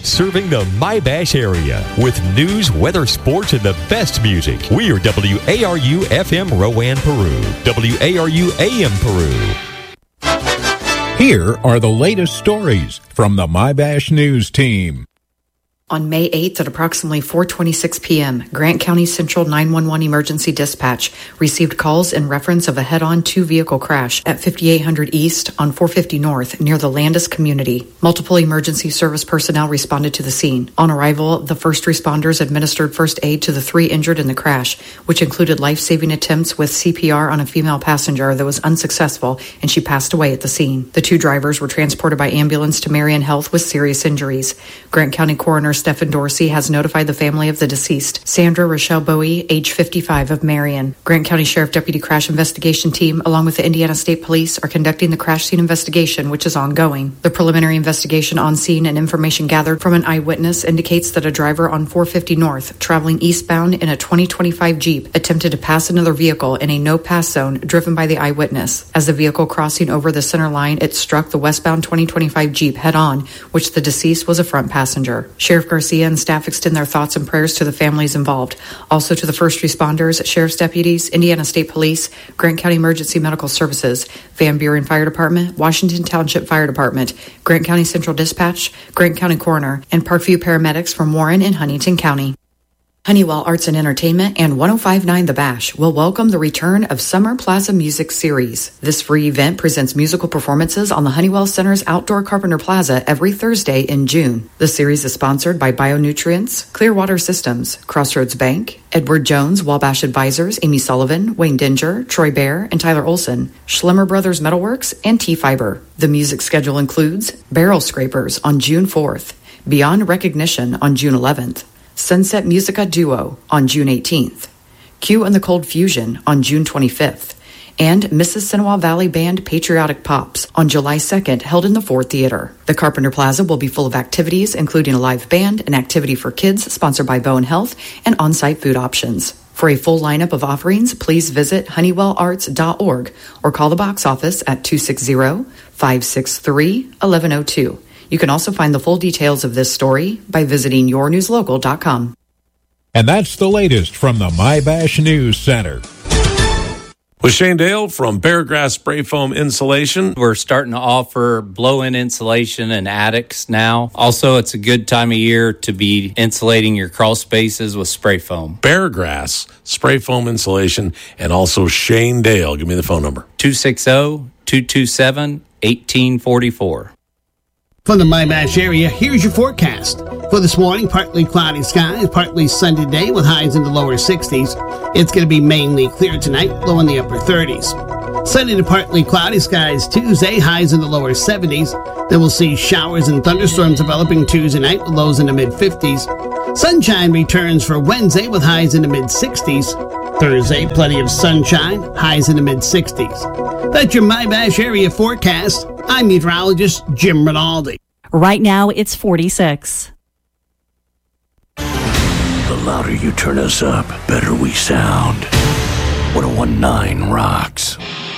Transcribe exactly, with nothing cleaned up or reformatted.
serving the My-Bash area with news, weather, sports, and the best music. We are W A R U F M Rowan, Peru. W A R U A M Peru. Here are the latest stories from the My-Bash News team. On May eighth at approximately four twenty-six p.m., Grant County Central nine one one Emergency Dispatch received calls in reference of a head-on two-vehicle crash at fifty-eight hundred East on four fifty North near the Landis community. Multiple emergency service personnel responded to the scene. On arrival, the first responders administered first aid to the three injured in the crash, which included life-saving attempts with C P R on a female passenger that was unsuccessful, and she passed away at the scene. The two drivers were transported by ambulance to Marion Health with serious injuries. Grant County Coroner Stephen Dorsey has notified the family of the deceased, Sandra Rochelle Bowie, age fifty-five, of Marion. Grant County Sheriff Deputy Crash Investigation Team, along with the Indiana State Police, are conducting the crash scene investigation, which is ongoing. The preliminary investigation on scene and information gathered from an eyewitness indicates that a driver on four fifty North, traveling eastbound in a twenty twenty-five Jeep, attempted to pass another vehicle in a no-pass zone driven by the eyewitness. As the vehicle crossing over the center line, it struck the westbound twenty twenty-five Jeep head-on, which the deceased was a front passenger. Sheriff Garcia and staff extend their thoughts and prayers to the families involved. Also to the first responders, sheriff's deputies, Indiana State Police, Grant County Emergency Medical Services, Van Buren Fire Department, Washington Township Fire Department, Grant County Central Dispatch, Grant County Coroner, and Parkview paramedics from Warren and Huntington County. Honeywell Arts and Entertainment and one oh five point nine The Bash will welcome the return of Summer Plaza Music Series. This free event presents musical performances on the Honeywell Center's outdoor Carpenter Plaza every Thursday in June. The series is sponsored by BioNutrients, Clearwater Systems, Crossroads Bank, Edward Jones, Wabash Advisors, Amy Sullivan, Wayne Dinger, Troy Bear, and Tyler Olson, Schlemmer Brothers Metalworks, and T-Fiber. The music schedule includes Barrel Scrapers on June fourth, Beyond Recognition on June eleventh, Sunset Musica Duo on June eighteenth, Q and the Cold Fusion on June twenty-fifth, and Mississinawa Valley Band Patriotic Pops on July second, held in the Ford Theater. The Carpenter Plaza will be full of activities, including a live band, an activity for kids sponsored by Bowen Health, and on-site food options. For a full lineup of offerings, please visit honeywell arts dot org or call the box office at two six zero, five six three, one one zero two. You can also find the full details of this story by visiting your news local dot com. And that's the latest from the My-Bash News Center. With Shane Dale from Beargrass Spray Foam Insulation. We're starting to offer blow-in insulation in attics now. Also, it's a good time of year to be insulating your crawl spaces with spray foam. Beargrass Spray Foam Insulation, and also Shane Dale. Give me the phone number. two six zero, two two seven, one eight four four. From the My-Bash area, here's your forecast. For this morning, partly cloudy skies, partly sunny day with highs in the lower sixties. It's going to be mainly clear tonight, low in the upper thirties. Sunny to partly cloudy skies Tuesday, highs in the lower seventies. Then we'll see showers and thunderstorms developing Tuesday night with lows in the mid-fifties. Sunshine returns for Wednesday with highs in the mid-sixties. Thursday, plenty of sunshine, highs in the mid-sixties. That's your My-Bash area forecast. I'm meteorologist Jim Rinaldi. Right now, it's forty-six. The louder you turn us up, better we sound. one oh one point nine rocks.